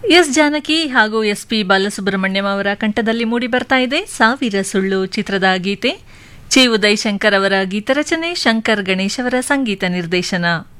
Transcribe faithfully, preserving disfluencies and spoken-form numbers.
S Janaki ಹಾಗೂ S P Balasubrahmanyam ಅವರ ಕಂಠದಲ್ಲಿ ಮೂಡಿ ಬರ್ತಾ ಇದೆ ಸಾವಿರ ಸುಳ್ಳು ಚಿತ್ರದ ಗೀತೆ. ಚಿ ಉದಯ್ ಶಂಕರ್ ಅವರ ಗೀತರಚನೆ, ಶಂಕರ್ ಗಣೇಶ್ ಅವರ ಸಂಗೀತ ನಿರ್ದೇಶನ.